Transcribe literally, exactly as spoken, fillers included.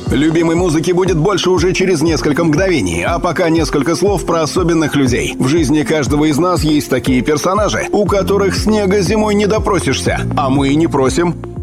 Любимой музыки будет больше уже через несколько мгновений, а пока несколько слов про особенных людей. В жизни каждого из нас есть такие персонажи, у которых снега зимой не допросишься, а мы и не просим.